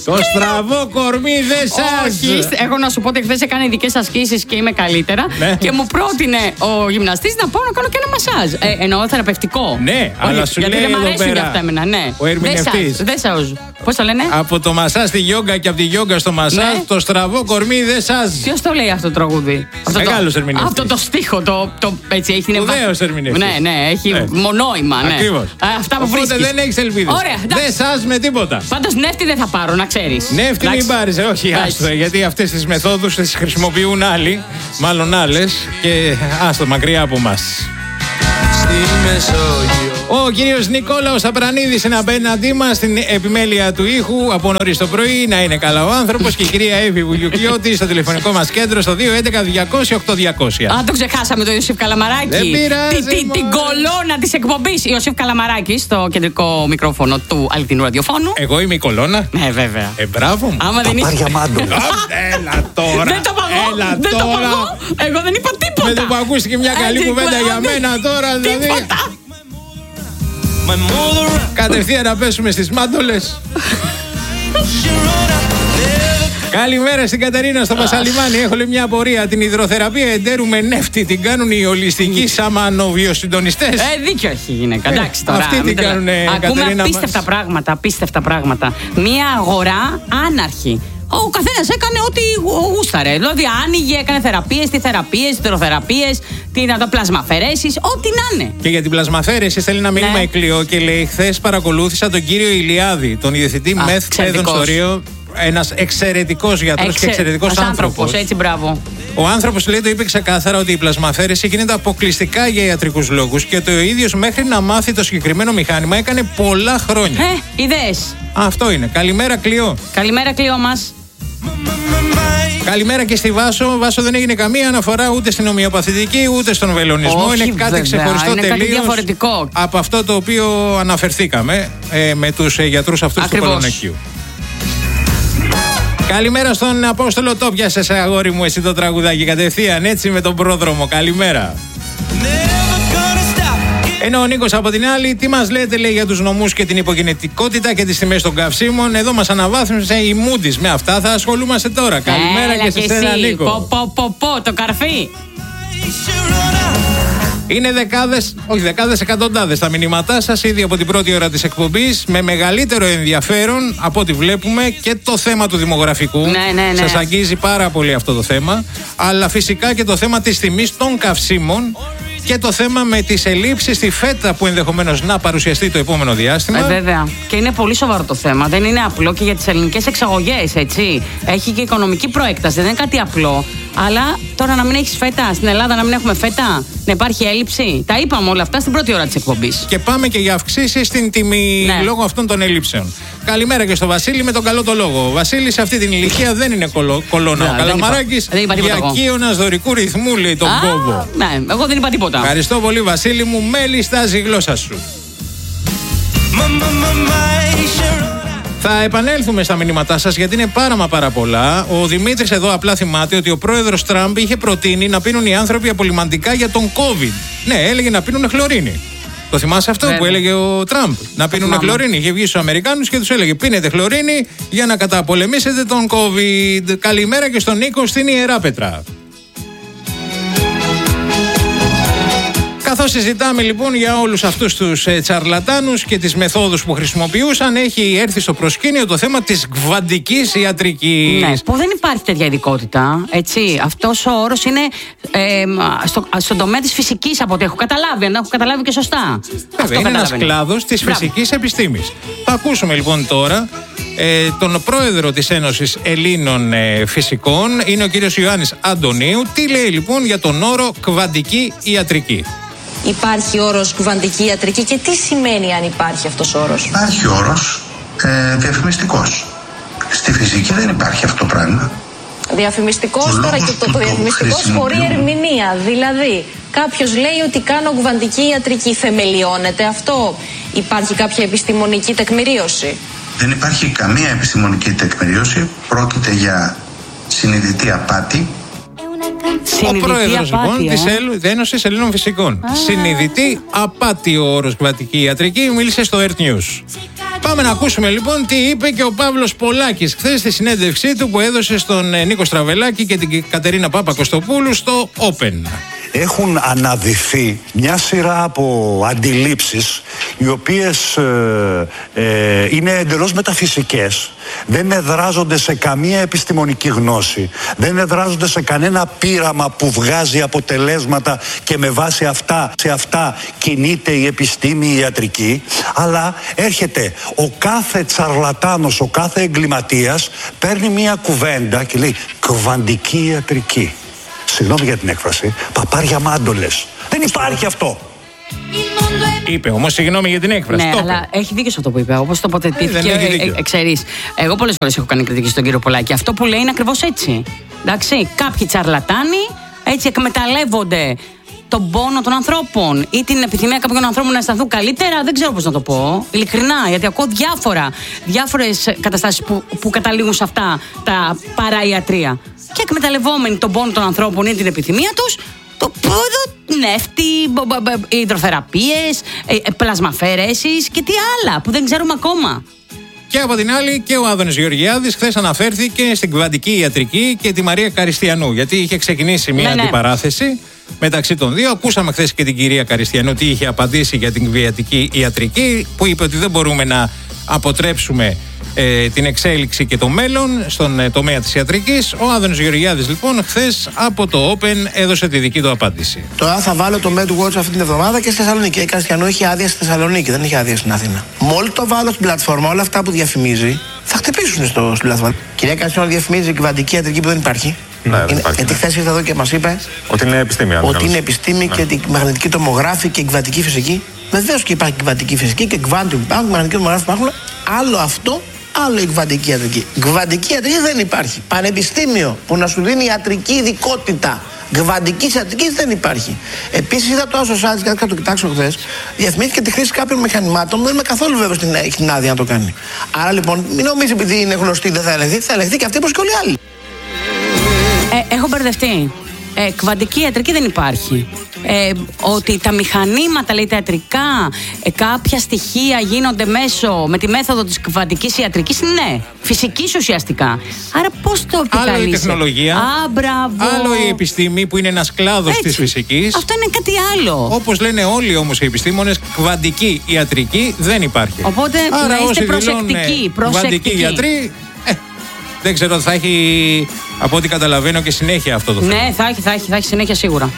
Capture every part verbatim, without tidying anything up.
Το στραβό κορμί δεν σας. Όχι, έχω να σου πω ότι χθες έκανε ειδικές ασκήσεις και είμαι καλύτερα. Ναι. Και μου πρότεινε ο γυμναστής να πάω να κάνω και ένα μασάζ. Ε, εννοώ θεραπευτικό. Ναι, όχι, αλλά σου γιατί λέει δεν μ' εδώ αρέσουν πέρα για αυτά εμένα, ναι. ο ερμηνευτής. Δεν σαουζ. Πώς το λένε? Από το μασάζ στη γιόγκα και από τη γιόγκα στο μασάζ, Ναι. το στραβό κορμί δεν σας. Ποιος το λέει αυτό το τραγούδι? Μεγάλος ερμηνευτής. Αυτό το στίχο, το, το έτσι έχει την Σπουδαίος ερμηνευτής. Ναι, ναι, έχει Ναι. μονόημα. Ναι. Ακριβώς. Α, αυτά που Οπότε βρίσκεις. δεν έχεις ελπίδες. Ωραία, εντάξει. Δεν σας με τίποτα. Πάντως νεύτη δεν θα πάρω, να ξέρεις. Νεύτη μην Εντάξει. πάρεις, ε, όχι, Εντάξει. άστο, γιατί αυτές τις μεθόδους τις χρησιμοποιούν άλλοι, μάλλον άλλες, και άστο, μακριά από μας. Στη Μεσόγειο. Ο κύριος Νικόλαος Απρανίδης είναι απέναντί μας στην επιμέλεια του ήχου από νωρίς το πρωί. Να είναι καλά ο άνθρωπος. Και η κυρία Εύη Βουλιουκιώτη στο τηλεφωνικό μας κέντρο στο δύο έντεκα διακόσια οκτώ διακόσια. Α, το ξεχάσαμε το Ιωσήφ Καλαμαράκη. Δεν πειράζει, Τη- τη- Την μωρέ. κολόνα της εκπομπής. Ιωσήφ Καλαμαράκη στο κεντρικό μικρόφωνο του αληθινού ραδιοφώνου. Εγώ είμαι η κολόνα. Ναι, βέβαια. Ε, μπράβο μου. Άμα δεν είσαι. Α, Έλα τώρα. Δεν το παγώ. Έλα Δεν το τώρα. παγώ. Εγώ δεν είπα τίποτα. Με το που ακούστηκε μια καλή Έτσι, κουβέντα μα, για δεν- μένα τώρα, δηλαδή. Τίποτα. My mother, Κατευθείαν να πέσουμε στις μάντολες. she wrote out. Καλημέρα στην Κατερίνα στο Πασαλιμάνι. Έχω λέει μια απορία. Την υδροθεραπεία εντέρου με νεύτη την κάνουν οι ολιστικοί σαμανοβιοσυντονιστές. Ε, δίκιο έχει η γυναίκα. Εντάξει τώρα. αυτοί μην την τρελα- κάνουνε, Ακούμε Κατερίνα απίστευτα μας. πράγματα. Απίστευτα πράγματα. Μια αγορά άναρχη. Ο καθένα έκανε ό,τι γούσταρε. Δηλαδή, άνοιγε, έκανε θεραπείες, τι θεραπείες, υδροθεραπείες, τι να το πλασμαφαιρέσεις, ό,τι να είναι. Και για την πλασμαφέρεση στέλνει ένα μήνυμα Ναι. η Κλειό και λέει: Χθες παρακολούθησα τον κύριο Ηλιάδη, τον ιδιοθετή Α, μεθ παιδών εξαιρετικός. στο Ρίο. Ένας εξαιρετικός γιατρός και εξαιρετικός Ένας άνθρωπος. έτσι, μπράβο. Ο άνθρωπος λέει το είπε ξεκάθαρα ότι η πλασμαφέρεση γίνεται αποκλειστικά για ιατρικούς λόγους και το ίδιος μέχρι να μάθει το συγκεκριμένο μηχάνημα έκανε πολλά χρόνια. Ε, ιδέες. Αυτό είναι. Καλημέρα, Κλειό. Καλημέρα, Κλειό μας. Καλημέρα και στη Βάσο. Βάσο δεν έγινε καμία αναφορά ούτε στην ομοιοπαθητική ούτε στον βελονισμό. Όχι, είναι κάτι βέβαια. ξεχωριστό Είναι κάτι τελείως διαφορετικό. από αυτό το οποίο αναφερθήκαμε ε, με τους ε, γιατρούς αυτούς Ακριβώς. του Κολονακίου. Καλημέρα στον Απόστολο. Το πιάσες, αγόρι μου, εσύ το τραγουδάκι κατευθείαν έτσι με τον πρόδρομο. Καλημέρα. Never gonna stop. Ενώ ο Νίκος από την άλλη, τι μας λέτε, λέει, για τους νομούς και την υπογεννητικότητα και τις τιμές των καυσίμων. Εδώ μας αναβάθμισε η Moody's. Με αυτά θα ασχολούμαστε τώρα. Καλημέρα Έλα και σε σένα, εσύ. Νίκο. Πο, πο, πο, πο, το καρφί. She wrote out. Είναι δεκάδες, όχι δεκάδες, εκατοντάδες τα μηνύματά σας ήδη από την πρώτη ώρα της εκπομπής, με μεγαλύτερο ενδιαφέρον από ό,τι βλέπουμε και το θέμα του δημογραφικού. Ναι, ναι, ναι. Σας αγγίζει πάρα πολύ αυτό το θέμα, αλλά φυσικά και το θέμα της τιμής των καυσίμων και το θέμα με τις ελλείψεις στη φέτα που ενδεχομένως να παρουσιαστεί το επόμενο διάστημα. Ε, βέβαια. Και είναι πολύ σοβαρό το θέμα. Δεν είναι απλό και για τις ελληνικές εξαγωγές, έτσι. Έχει και οικονομική προέκταση. Δεν είναι κάτι απλό. Αλλά τώρα να μην έχεις φέτα, στην Ελλάδα να μην έχουμε φέτα, να υπάρχει έλλειψη. Τα είπαμε όλα αυτά στην πρώτη ώρα της εκπομπής. Και πάμε και για αυξήσεις στην τιμή Ναι. λόγω αυτών των ελλείψεων. Καλημέρα και στο Βασίλη με τον καλό το λόγο. Ο Βασίλης σε αυτή την ηλικία δεν είναι κολο, κολόνα. Ναι, Ο δεν Καλαμαράκης είπα. Δεν είπα τίποτα εγώ. διακύωνας δωρικού ρυθμού, λέει τον Α, κόβο. ναι, εγώ δεν είπα τίποτα. Ευχαριστώ πολύ, Βασίλη μου. Μέλη στάζει η γλώσσα σου. My, my, my, my, she wrote out. Θα επανέλθουμε στα μηνύματά σας γιατί είναι πάρα μα πάρα πολλά. Ο Δημήτρης εδώ απλά θυμάται ότι ο πρόεδρος Τραμπ είχε προτείνει να πίνουν οι άνθρωποι απολυμαντικά για τον COVID. Ναι, έλεγε να πίνουν χλωρίνη. Το θυμάσαι αυτό Βέβαια. που έλεγε ο Τραμπ? Να πίνουν θυμάμαι. χλωρίνη. Είχε βγει στους Αμερικάνους και τους έλεγε: πίνετε χλωρίνη για να καταπολεμήσετε τον COVID. Καλημέρα και στον Νίκο στην Ιεράπετρα. Καθώς συζητάμε λοιπόν για όλους αυτούς τους ε, τσαρλατάνους και τις μεθόδους που χρησιμοποιούσαν, έχει έρθει στο προσκήνιο το θέμα της κβαντικής ιατρικής. Ναι, που δεν υπάρχει τέτοια ειδικότητα. Έτσι. Αυτός ο όρος είναι ε, στο, στον τομέα της φυσικής, από ό,τι έχω καταλάβει. Αν έχω καταλάβει και σωστά. Βέβαια, είναι ένας καταλαβαίνω. κλάδος της Μπράβο. φυσικής επιστήμης. Θα ακούσουμε λοιπόν τώρα ε, τον πρόεδρο της Ένωσης Ελλήνων ε, Φυσικών, είναι ο κύριος Ιωάννης Αντωνίου. Τι λέει λοιπόν για τον όρο κβαντική ιατρική? Υπάρχει όρος κουβαντική ιατρική και τι σημαίνει αν υπάρχει αυτός ο όρος? Υπάρχει όρος ε, διαφημιστικός. Στη φυσική δεν υπάρχει αυτό το πράγμα. Διαφημιστικός Ο τώρα λόγος και το, που το το διαφημιστικός χωρί χρησιμοποιούν. ερμηνεία. Δηλαδή, κάποιος λέει ότι κάνω κουβαντική ιατρική, θεμελιώνεται αυτό? Υπάρχει κάποια επιστημονική τεκμηρίωση? Δεν υπάρχει καμία επιστημονική τεκμηρίωση. Πρόκειται για συνειδητή απάτη. Ο Συνειδητή πρόεδρος απάτη, λοιπόν ε. της Ελλ- Ένωσης Ελλήνων Φυσικών. Συνειδητή απάτη ο όρος κβαντική ιατρική, μίλησε στο Earth News. Πάμε να ακούσουμε λοιπόν τι είπε και ο Παύλος Πολάκης χθες στη συνέντευξή του που έδωσε στον Νίκο Στραβελάκη και την Κατερίνα Παπα-Κωστοπούλου στο Open. Έχουν αναδυθεί μια σειρά από αντιλήψεις οι οποίες ε, ε, είναι εντελώς μεταφυσικές, δεν εδράζονται σε καμία επιστημονική γνώση, δεν εδράζονται σε κανένα πείραμα που βγάζει αποτελέσματα και με βάση αυτά, σε αυτά κινείται η επιστήμη, η ιατρική, αλλά έρχεται ο κάθε τσαρλατάνος, ο κάθε εγκληματίας παίρνει μια κουβέντα και λέει κβαντική ιατρική. Συγγνώμη για την έκφραση, παπάρια μάντολες. Δεν υπάρχει αυτό. Είπε όμως συγγνώμη για την έκφραση. Ναι, το αλλά είπε. έχει δίκιο σε αυτό που είπε. Όπως τοποθετήθηκε, ε, ε, ξέρεις. Εγώ πολλές φορές έχω κάνει κριτική στον κύριο Πολάκη. Αυτό που λέει είναι ακριβώς έτσι. Εντάξει, κάποιοι τσαρλατάνοι έτσι εκμεταλλεύονται τον πόνο των ανθρώπων ή την επιθυμία κάποιων ανθρώπων να αισθανθούν καλύτερα. Δεν ξέρω πώς να το πω. Ειλικρινά, γιατί ακούω διάφορα, διάφορες καταστάσεις που, που καταλήγουν σε αυτά τα παραϊατρία. Και εκμεταλλευόμενοι τον πόνο των ανθρώπων ή την επιθυμία τους, το νεύτη, υδροθεραπείες, πλασμαφαίρεσεις και τι άλλα που δεν ξέρουμε ακόμα. Και από την άλλη και ο Άδωνης Γεωργιάδης χθες αναφέρθηκε στην κβαντική ιατρική και τη Μαρία Καριστιανού, γιατί είχε ξεκινήσει μια ναι, αντιπαράθεση ναι. μεταξύ των δύο. Ακούσαμε χθες και την κυρία Καριστιανού τι είχε απαντήσει για την κβαντική ιατρική, που είπε ότι δεν μπορούμε να αποτρέψουμε ε, την εξέλιξη και το μέλλον στον ε, τομέα της ιατρικής. Ο Άδωνης Γεωργιάδης λοιπόν χθες από το Open έδωσε τη δική του απάντηση. Τώρα θα βάλω το MedWatch αυτή την εβδομάδα και στη Θεσσαλονίκη. Η Καριστιανού έχει άδεια στη Θεσσαλονίκη, δεν έχει άδεια στην Αθήνα. Μόλις το βάλω στην πλατφόρμα, όλα αυτά που διαφημίζει θα χτυπήσουν στο, στην πλατφόρμα. Κυρία Καριστιανού διαφημίζει κβαντική ιατρική που δεν υπάρχει. Ναι, δεν είναι, υπάρχει. Γιατί χθες ήρθε εδώ και μας είπε ότι είναι επιστήμη. Ότι καλώς. είναι επιστήμη ναι. και τη μαγνητική τομογράφη και η κβαντική φυσική. Βεβαίως και υπάρχει κβαντική φυσική και κβάντιου υπάρχουν, μαγνητική τομογράφη υπάρχουν. Άλλο αυτό, άλλο η κβαντική ιατρική. Κβαντική ιατρική δεν υπάρχει. Πανεπιστήμιο που να σου δίνει ιατρική ειδικότητα κβαντική ιατρική δεν υπάρχει. Επίσης είδα το άσο site και θα το κοιτάξω χθες. Διαφημίστηκε τη χρήση κάποιων μηχανημάτων που δεν είμαι καθόλου βέβαιος στην την άδεια να το κάνει. Άρα λοιπόν, μην νομίζει επειδή είναι γνωστή δεν θα ελεγχθεί. Θα ελεγχθεί και αυτή όπως και όλοι οι άλλοι. Ε, έχω μπερδευτεί. Ε, κβαντική ιατρική δεν υπάρχει. Ε, ότι τα μηχανήματα, λέει, τα ιατρικά, ε, κάποια στοιχεία γίνονται μέσω με τη μέθοδο της κβαντικής ιατρικής, ναι, φυσικής ουσιαστικά. Άρα πώς το επικαλείσαι? Άλλο η τεχνολογία, Α, μπράβο. άλλο η επιστήμη που είναι ένας κλάδος της φυσικής. Αυτό είναι κάτι άλλο. Όπως λένε όλοι όμως οι επιστήμονες, κβαντική ιατρική δεν υπάρχει. Οπότε άρα, να είστε όσοι προσεκτικοί. Κβαντική ιατρή, ε, δεν ξέρω, θα έχει, από ό,τι καταλαβαίνω, και συνέχεια αυτό το θέμα. Ναι, θα έχει, θα έχει, θα έχει συνέχεια σίγουρα.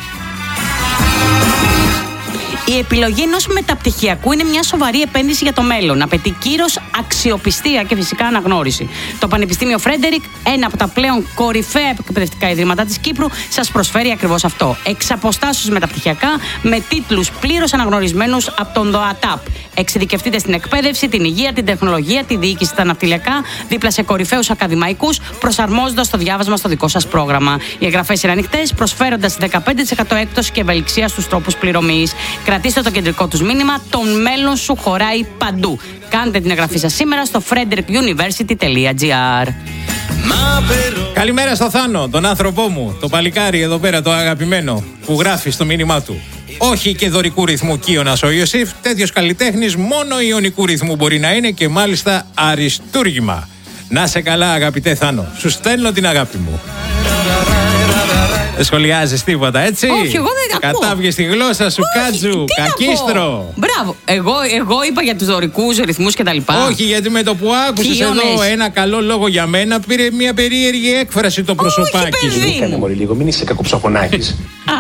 Η επιλογή ενός μεταπτυχιακού είναι μια σοβαρή επένδυση για το μέλλον. Απαιτεί κύρος, αξιοπιστία και φυσικά αναγνώριση. Το Πανεπιστήμιο Φρέντερικ, ένα από τα πλέον κορυφαία εκπαιδευτικά ιδρύματα της Κύπρου, σας προσφέρει ακριβώς αυτό. Εξ αποστάσεως μεταπτυχιακά με τίτλους πλήρως αναγνωρισμένους από τον ΔΟΑΤΑΠ. Εξειδικευτείτε στην εκπαίδευση, την υγεία, την τεχνολογία, τη διοίκηση, τα ναυτιλιακά, δίπλα σε κορυφαίους ακαδημαϊκούς, προσαρμόζοντας το διάβασμα στο δικό σας πρόγραμμα. Οι εγγραφές είναι ανοιχτές, προσφέροντας δεκαπέντε τοις εκατό έκπτωση και ευελιξία στους τρόπους πληρωμής. Κρατήστε το κεντρικό τους μήνυμα: το μέλλον σου χωράει παντού. Κάντε την εγγραφή σας σήμερα στο frederick university τελεία gr. Καλημέρα στο Θάνο, τον άνθρωπό μου, το παλικάρι εδώ πέρα, το αγαπημένο, που γράφει στο μήνυμά του. Όχι και δωρικού ρυθμού Κίωνας ο Ιωσήφ, τέτοιος καλλιτέχνης μόνο ιωνικού ρυθμού μπορεί να είναι και μάλιστα αριστούργημα. Να σε καλά, αγαπητέ Θάνο, σου στέλνω την αγάπη μου. Δεν σχολιάζεις τίποτα, έτσι? Όχι, εγώ δεν ακούω. Κατάβγες τη γλώσσα σου, Κάτζου, κακίστρο. Μπράβο. Εγώ, εγώ είπα για τους δωρικούς ρυθμούς και τα λοιπά. Όχι, γιατί με το που άκουσες Κιόνες. εδώ ένα καλό λόγο για μένα, πήρε μια περίεργη έκφραση το προσωπάκι σου. παιδί. Κάνε μωρή λίγο, μην είσαι κακοψαχωνάκης.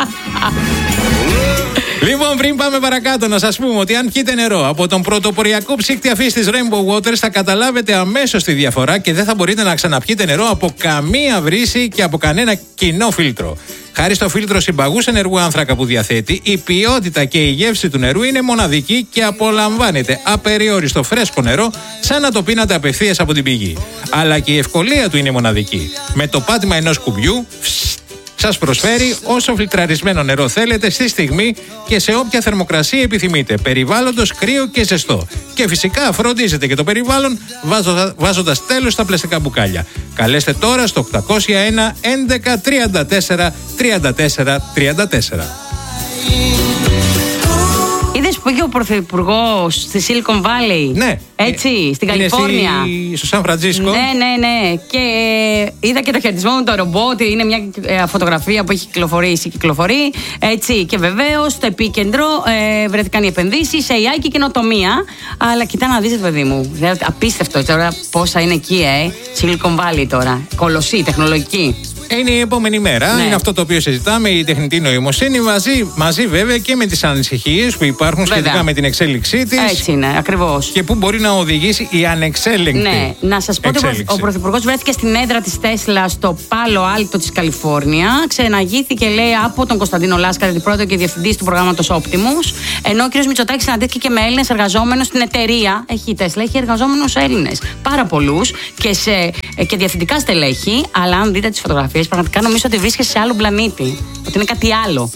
Λοιπόν, πριν πάμε παρακάτω, να σας πούμε ότι αν πιείτε νερό από τον πρωτοποριακό ψύκτη αφής της Rainbow Waters, θα καταλάβετε αμέσως τη διαφορά και δεν θα μπορείτε να ξαναπιείτε νερό από καμία βρύση και από κανένα κοινό φίλτρο. Χάρη στο φίλτρο συμπαγούς ενεργού άνθρακα που διαθέτει, η ποιότητα και η γεύση του νερού είναι μοναδική και απολαμβάνετε απεριόριστο φρέσκο νερό σαν να το πίνατε απευθείας από την πηγή. Αλλά και η ευκολία του είναι μοναδική. Με το πάτημα ενός κουμπιού σας προσφέρει όσο φιλτραρισμένο νερό θέλετε στη στιγμή και σε όποια θερμοκρασία επιθυμείτε, περιβάλλοντος κρύο και ζεστό. Και φυσικά φροντίζετε και το περιβάλλον βάζοντας τέλος στα πλαστικά μπουκάλια. Καλέστε τώρα στο οκτακόσια ένα έντεκα τριάντα τέσσερα τριάντα τέσσερα τριάντα τέσσερα. Είδες σου πω και ο πρωθυπουργός στη Silicon Valley. Ναι. Έτσι, στην Καλιφόρνια. Είναι στο Σαν Φραντζίσκο. Ναι, ναι, ναι. Και ε, είδα και το χαιρετισμό με το ρομπότ. Είναι μια ε, φωτογραφία που έχει κυκλοφορήσει. Κυκλοφορεί. Έτσι. Και βεβαίως στο επίκεντρο ε, βρέθηκαν οι επενδύσεις, έι άι και καινοτομία. Αλλά κοιτά να δεις, παιδί μου. Απίστευτο τώρα πόσα είναι εκεί, ε. Silicon Valley τώρα. Κολοσσή, τεχνολογική. Είναι η επόμενη μέρα. Ναι. Είναι αυτό το οποίο συζητάμε, η τεχνητή νοημοσύνη, μαζί, μαζί βέβαια και με τις ανησυχίες που υπάρχουν βέβαια σχετικά με την εξέλιξή της. Έτσι είναι, ακριβώς. Και πού μπορεί να οδηγήσει η ανεξέλεγκτη. Ναι, να σας πω ότι ο πρωθυπουργός βρέθηκε στην έδρα της Τέσλα στο Πάλο Άλτο της Καλιφόρνια. Ξεναγήθηκε, λέει, από τον Κωνσταντίνο Λάσκαρη, πρόεδρο και διευθυντής του προγράμματος Optimus. Ενώ ο κ. Μητσοτάκης συναντήθηκε και με Έλληνες εργαζόμενους στην εταιρεία. Έχει η Τέσλα, έχει εργαζόμενους Έλληνες. Πάρα πολλούς και, σε, και διευθυντικά στελέχη. Αλλά αν δείτε τις φωτογραφίες, πραγματικά νομίζω ότι βρίσκεσαι σε άλλο πλανήτη. Ότι είναι κάτι άλλο.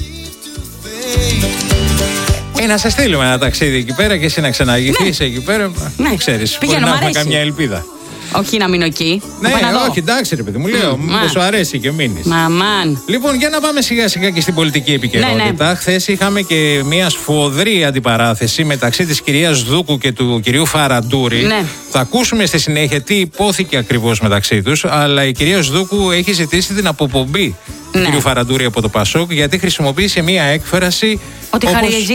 Ε, να σε στείλουμε ένα ταξίδι εκεί πέρα και εσύ να ξαναγηθείς ναι. εκεί πέρα. Ναι, ξέρεις. Μπορεί να έχουμε καμιά ελπίδα. Όχι να μείνω εκεί. Ναι, όχι, εντάξει, ρε παιδί μου, λέω. Μήπως σου αρέσει και μείνεις. Μαμάν. Λοιπόν, για να πάμε σιγά σιγά και στην πολιτική επικαιρότητα. Ναι, ναι. Χθες είχαμε και μια σφοδρή αντιπαράθεση μεταξύ της κυρίας Δούκου και του κυρίου Φαραντούρη. Ναι. Θα ακούσουμε στη συνέχεια τι υπόθηκε ακριβώς μεταξύ τους. Αλλά η κυρία Δούκου έχει ζητήσει την αποπομπή του ναι. κυρίου Φαραντούρη από το Πασόκ, γιατί χρησιμοποίησε μια έκφραση. Ότι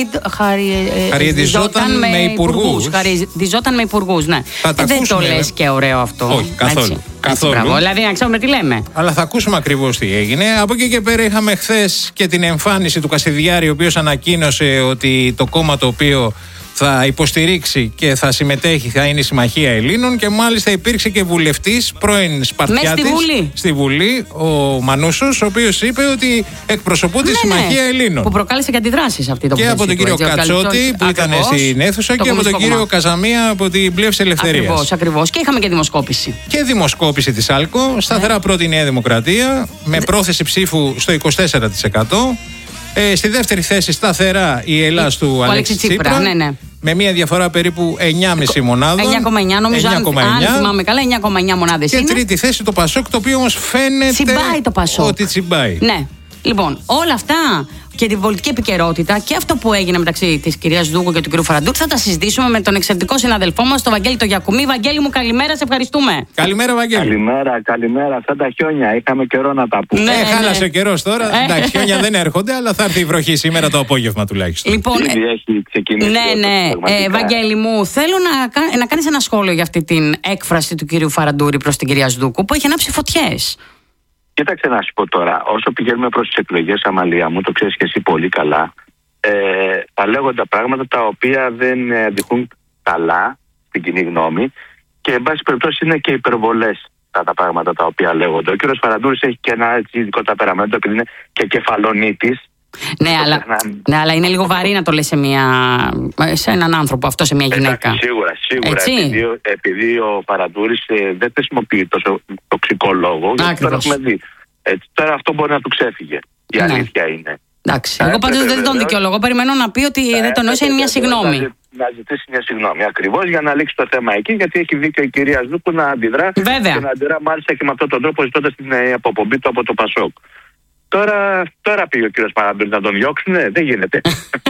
χαριεζόταν με, με υπουργούς. Χαριεζόταν με υπουργούς, ναι. Ε, δεν το λες και ωραίο αυτό. Όχι, καθόλου. Έτσι. καθόλου. Έτσι, δηλαδή να ξέρουμε τι λέμε. Αλλά θα ακούσουμε ακριβώς τι έγινε. Από εκεί και πέρα είχαμε χθες και την εμφάνιση του Κασιδιάρη, ο οποίος ανακοίνωσε ότι το κόμμα το οποίο θα υποστηρίξει και θα συμμετέχει θα είναι η Συμμαχία Ελλήνων, και μάλιστα υπήρξε και βουλευτής πρώην Σπαρτιάτης στη Βουλή. στη Βουλή, ο Μανούσος, ο οποίος είπε ότι εκπροσωπούν τη ναι, Συμμαχία ναι, Ελλήνων. Που προκάλεσε και αντιδράσεις αυτή το Και από τον κύριο Κατσότη που ήταν στην αίθουσα και από τον κύριο κόμμα. Καζαμία από την Πλεύση Ελευθερίας. Ακριβώς, ακριβώς. Και είχαμε και δημοσκόπηση. Και δημοσκόπηση της ΑΛΚΟ. Σταθερά ναι. πρώτη η Νέα Δημοκρατία με πρόθεση ψήφου στο είκοσι τέσσερα τοις εκατό. Ε, στη δεύτερη θέση σταθερά η Ελλάς του Αλέξη Τσίπρα. Ναι, ναι. Με μια διαφορά περίπου εννιά κόμμα πέντε μονάδων. εννιά κόμμα εννιά νομίζω, εννιά κόμμα εννιά. Αν θυμάμαι καλά, εννιά κόμμα εννιά μονάδες και είναι. Και τρίτη θέση το Πασόκ, το οποίο όμως φαίνεται τσιμπάει το Πασόκ. Ότι τσιμπάει. Ναι. Λοιπόν, όλα αυτά και την πολιτική επικαιρότητα και αυτό που έγινε μεταξύ της κυρίας Δούκου και του κυρίου Φαραντούρη θα τα συζητήσουμε με τον εξαιρετικό συναδελφό μας, τον Βαγγέλη τον Γιακουμί. Βαγγέλη μου, καλημέρα, σε ευχαριστούμε. Καλημέρα, Βαγγέλη. Καλημέρα, καλημέρα. Αυτά τα χιόνια, είχαμε καιρό να τα πούμε. Ναι, ε, χάλασε ναι. ο καιρός τώρα. Ε. Εντάξει, χιόνια δεν έρχονται, αλλά θα έρθει η βροχή σήμερα το απόγευμα τουλάχιστον. Λοιπόν, ήδη έχει ξεκινήσει. Ναι, ναι. Ε, Βαγγέλη μου, θέλω να, να κάνεις ένα σχόλιο για αυτή την έκφραση του κυρίου Φαραντούρη προς την κυρία Δούκου που έχει ανάψει φωτιές. Κοίταξε να σου πω τώρα, όσο πηγαίνουμε προς τις εκλογές, Αμαλία μου, το ξέρεις και εσύ πολύ καλά, ε, θα λέγονται πράγματα τα οποία δεν αντιχούν καλά στην κοινή γνώμη και εν πάση περιπτώσει είναι και υπερβολές τα, τα πράγματα τα οποία λέγονται. Ο κύριος Φαραντούρης έχει και ένα έτσι ειδικό ταπεραμέντο επειδή είναι και κεφαλονίτης. Ναι, αλλά, ναι, αλλά είναι λίγο βαρύ να το λες σε, μια, σε έναν άνθρωπο αυτό, σε μια γυναίκα. Εντάξει, σίγουρα, σίγουρα. Επειδή, επειδή ο Φαραντούρης ε, δεν χρησιμοποιεί τόσο τοξικό λόγο. Γιατί τώρα έχουμε δει. Έτσι, τώρα αυτό μπορεί να του ξέφυγε. Η ναι. αλήθεια είναι. Εντάξει. Εγώ πάντως δεν τον δικαιολογώ. Περιμένω να πει ότι ε, δεν τον νόησε, είναι μια συγγνώμη. Να ζητήσει μια συγγνώμη. Ακριβώς για να λήξει το θέμα εκεί, γιατί έχει δίκιο η κυρία Δούκου να αντιδρά. Βέβαια. Και να αντιδρά μάλιστα και με αυτόν τον τρόπο, ζητώντας την αποπομπή του από το Πασόκ. Τώρα, τώρα πήγε ο κύριος Φαραντούρης να τον διώξουνε, δεν γίνεται.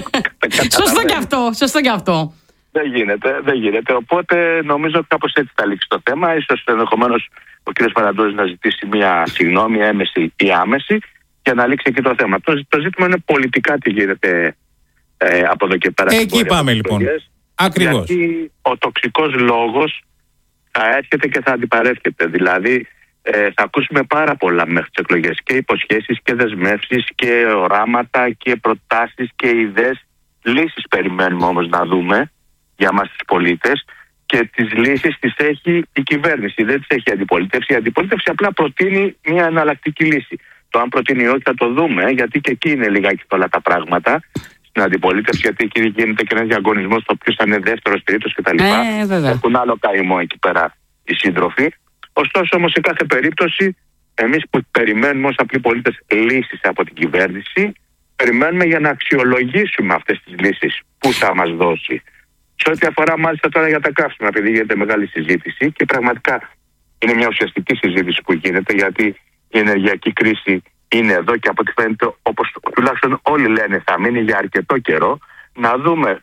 Σωστό και αυτό, σωστό και αυτό. Δεν γίνεται, δεν γίνεται. Οπότε νομίζω κάπως έτσι θα λήξει το θέμα. Ίσως ενδεχομένως ο κύριος Φαραντούρης να ζητήσει μια συγγνώμη έμεση ή άμεση για να λήξει εκεί το θέμα. Το, το ζήτημα είναι πολιτικά τι γίνεται ε, από εδώ και πέρα. Εκεί πάμε λοιπόν. Ακριβώς. Γιατί ο τοξικός λόγος θα έρχεται και θα αντιπαρέρχεται. Δηλαδή ε, θα ακούσουμε πάρα πολλά μέχρι τις εκλογές. Και υποσχέσεις και δεσμεύσεις και οράματα και προτάσεις και ιδέες. Λύσεις περιμένουμε όμως να δούμε για μας τους πολίτες. Και τις λύσεις τις έχει η κυβέρνηση, δεν τις έχει η αντιπολίτευση. Η αντιπολίτευση απλά προτείνει μια εναλλακτική λύση. Το αν προτείνει όχι θα το δούμε, γιατί και εκεί είναι λιγάκι όλα τα πράγματα στην αντιπολίτευση. Γιατί εκεί γίνεται και ένας διαγωνισμός το οποίο θα είναι δεύτερος, τρίτος κτλ. Ε, Έχουν άλλο καημό εκεί πέρα οι σύντροφοι. Ωστόσο όμως σε κάθε περίπτωση, εμείς που περιμένουμε ως απλοί πολίτες λύσεις από την κυβέρνηση, περιμένουμε για να αξιολογήσουμε αυτές τις λύσεις που θα μας δώσει. Σε ό,τι αφορά μάλιστα τώρα για τα καύσιμα, επειδή γίνεται μεγάλη συζήτηση και πραγματικά είναι μια ουσιαστική συζήτηση που γίνεται, γιατί η ενεργειακή κρίση είναι εδώ και από ό,τι φαίνεται, όπως τουλάχιστον όλοι λένε, θα μείνει για αρκετό καιρό. Να δούμε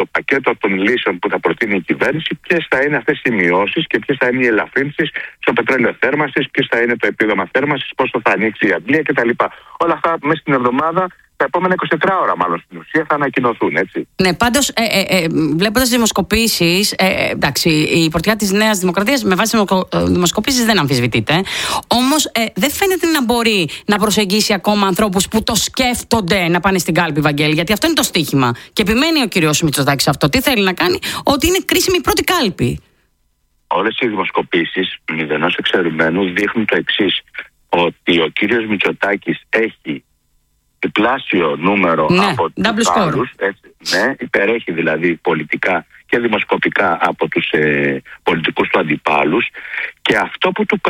στο πακέτο των λύσεων που θα προτείνει η κυβέρνηση, ποιες θα είναι αυτές οι μειώσεις και ποιες θα είναι οι ελαφρύνσεις στο πετρέλαιο θέρμανσης, ποιες θα είναι το επίδομα θέρμανσης, πόσο θα ανοίξει η Αγγλία κτλ. Όλα αυτά μέσα στην εβδομάδα, τα επόμενα είκοσι τέσσερις ώρα μάλλον στην ουσία, θα ανακοινωθούν, έτσι. Ναι, πάντως, ε, ε, ε, βλέποντας δημοσκοπήσεις, ε, ε, εντάξει, η πορτιά της Νέας Δημοκρατίας με βάση δημοσκοπήσεις δεν αμφισβητείται. Όμως ε, δεν φαίνεται να μπορεί να προσεγγίσει ακόμα ανθρώπους που το σκέφτονται να πάνε στην κάλπη, Βαγγέλη, γιατί αυτό είναι το στίχημα. Και επιμένει ο κύριος Μητσοτάκης αυτό. Τι θέλει να κάνει, ότι είναι κρίσιμη η πρώτη κάλπη. Όλες οι δημοσκοπήσεις μηδενός εξαιρουμένου δείχνουν το εξής, ότι ο κύριος Μητσοτάκης έχει διπλάσιο νούμερο ναι, από τους άλλους, έτσι, ναι, υπερέχει δηλαδή πολιτικά και δημοσκοπικά από τους ε, πολιτικούς του αντιπάλους, και αυτό που του